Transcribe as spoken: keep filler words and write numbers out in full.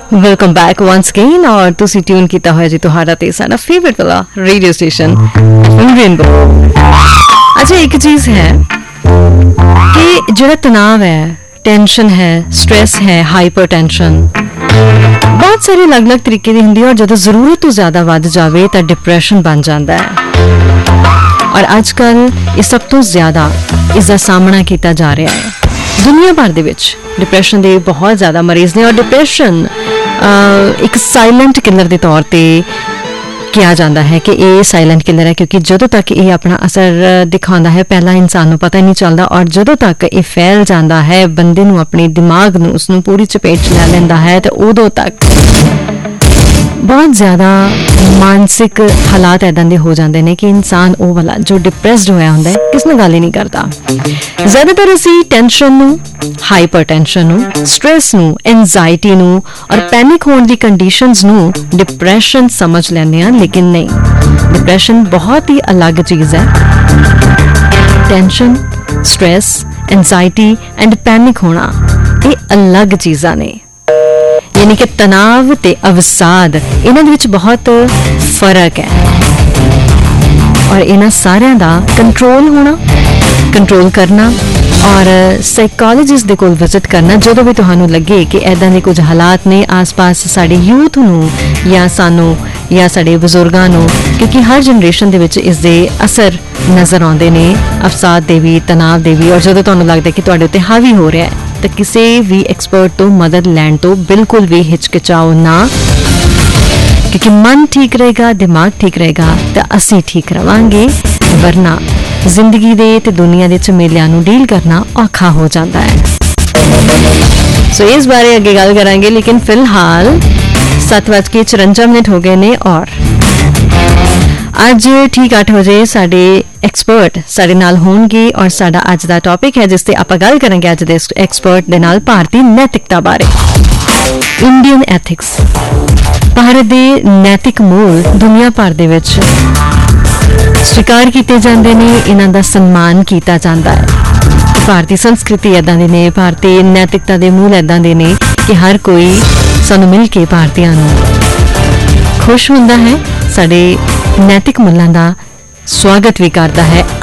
Welcome back once again और तुसी tune किया होया जी तुहाड़ा ते साडा फेवरेट वाला रेडियो स्टेशन रेनबो। अच्छा एक चीज है कि जो तनाव है, टेंशन है, स्ट्रेस है, हाइपर टेंशन बहुत सारे अलग अलग तरीके की होंदी है और जब जरूरत तो ज्यादा वध जाए तो डिप्रैशन बन जाता है और आजकल इस सब तो ज्यादा इसका सामना किया जा रहा है। दुनिया भर दे विच डिप्रैशन के बहुत ज़्यादा मरीज ने और डिप्रैशन एक साइलेंट किलर के तौर पर किया जाता है कि ये साइलेंट किलर है क्योंकि जदों तक ये अपना असर दिखाता है पहला इंसान को पता ही नहीं चलता और जदों तक ये फैल जाता है बंदे नूं अपने दिमाग नूं उसनूं पूरी चपेट च लै लैंदा है तो उदों तक बहुत ज़्यादा मानसिक हालात इदां दे हो जाते हैं कि इंसान वो वाला जो डिप्रैस्ड होया हुंदा है किस नाल गल ही नहीं करता। ज़्यादातर असीं टेंशन नूं, हाइपर टेंशन नूं, स्ट्रेस नूं, एंजाइटी नूं और पैनिक होने की कंडीशंस नूं डिप्रैशन समझ लैंदे हां, लेकिन नहीं, डिप्रैशन बहुत ही अलग चीज़ है। Tension, stress, anxiety and panic होना ये अलग चीज़ां ने, यानी कि तनाव ते अवसाद इन्हां दे विच बहुत फर्क है और इन्हां सारियां दा कंट्रोल होना, कंट्रोल करना और साइकोलॉजिस्ट दे कोल विजिट करना जदों भी तुहानूं लगे कि ऐदां दे कुछ हालात ने आस पास साडे यूथ नूं या सानूं या साडे बजुर्गां नूं, क्योंकि हर जनरेशन दे विच इस दे असर नज़र आउंदे ने, अवसाद दे भी, तनाव दे भी। और जदों तुहानूं लगदा कि तुहाडे उत्ते हावी हो रहा है तो किसी भी एक्सपर्ट तो मदद लैण तो बिल्कुल भी हिचकिचाओ ना, क्योंकि मन ठीक रहेगा, दिमाग ठीक रहेगा तो असी ठीक रवांगे, वरना जिंदगी दे ते दुनिया दे झमेलियां नूं डील करना औखा हो जाता है। सो इस बारे अगे गल करांगे, लेकिन फिलहाल सत्त बज के चुरंजा मिनट हो गए ने और अज ठीक आठ बजे साडे एक्सपर्ट साडे नाल होणगे और साडा अज दा टॉपिक है जिस ते आपां गल करांगे अज दे एक्सपर्ट दे नाल भारतीय नैतिकता बारे। इंडियन एथिक्स, भारत दे नैतिक मूल दुनिया भर दे विच स्वीकार किए जाते हैं, इन्हां दा सम्मान किया जाता है। भारतीय संस्कृति इदां दी ने, भारतीय नैतिकता दे मूल इदां दे ने कि हर कोई सानू मिल के भारतीयां नूं खुश हुंदा है, साडे नैतिक मुल्लां दा स्वागत भी करता है,